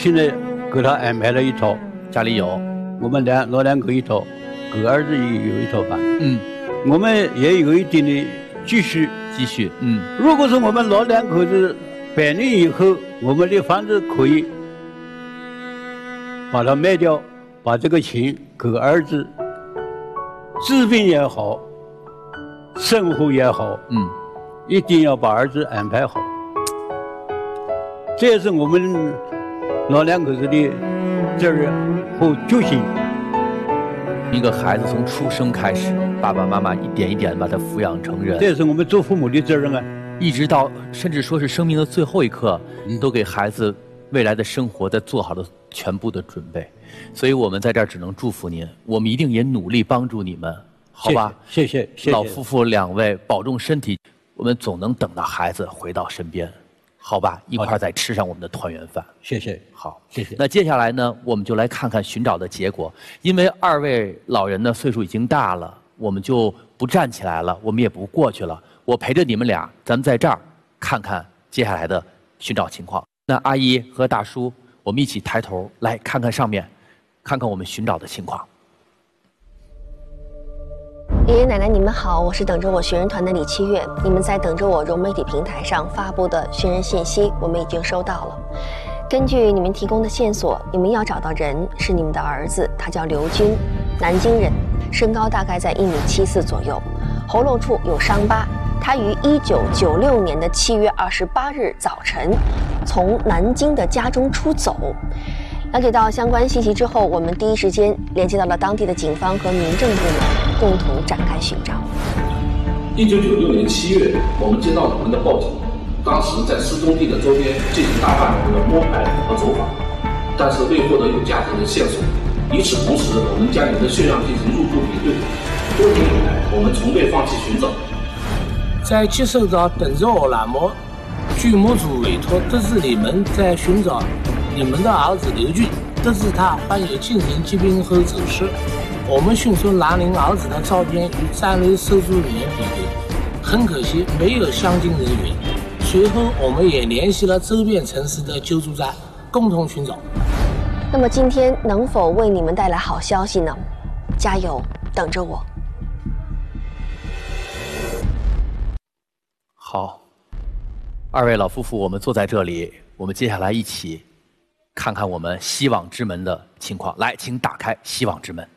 现在给他安排了一套， 家里有， 我们老两口一套，给儿子也有一套房。我们也有一定的积蓄。如果说我们老两口子100年以后，我们的房子可以把它卖掉，把这个钱给儿子治病也好，生活也好，一定要把儿子安排好。这也是我们老两口子的责任和决心。 一个孩子从出生开始，爸爸妈妈一点一点把他抚养成人， 这也是我们做父母的责任啊。 一直到甚至说是生命的最后一刻，都给孩子未来的生活在做好了全部的准备。所以我们在这儿只能祝福您，我们一定也努力帮助你们，好吧？ 谢谢。 老夫妇2位保重身体，我们总能等到孩子回到身边，好吧？一块儿再吃上我们的团圆饭。 谢谢。 好， 谢谢。 那接下来呢，我们就来看看寻找的结果。因为2位老人呢岁数已经大了，我们就不站起来了，我们也不过去了。我陪着你们俩，咱们在这儿看看接下来的寻找情况。那阿姨和大叔，我们一起抬头来看看上面，看看我们寻找的情况。 爷爷奶奶，你们好，我是等着我寻人团的李七月。你们在等着我融媒体平台上发布的寻人信息，我们已经收到了。根据你们提供的线索，你们要找到人是你们的儿子，他叫刘军，南京人，身高大概在1.74米左右，喉咙处有伤疤。他于1996年的7月28日早晨从南京的家中出走。了解到相关信息之后，我们第一时间联系到了当地的警方和民政部门，共同展开寻找。 1996年7月，我们接到有人的报警，当时在失踪地的周边进行大范围的摸排和走访，但是未获得有价值的线索。与此同时，我们将你的血样进行入户比对，多年以来，我们从未放弃寻找。 在接受到等着我栏目据目组委托，得知你们在寻找你们的儿子刘俊，得知他患有精神疾病后走失，我们迅速拿您儿子的照片与站内搜救人员比对，很可惜没有相近人员。随后我们也联系了周边城市的救助站，共同寻找。 那么今天能否为你们带来好消息呢？加油，等着我。 好，2位老夫妇，我们坐在这里，我们接下来一起看看我们希望之门的情况。来，请打开希望之门。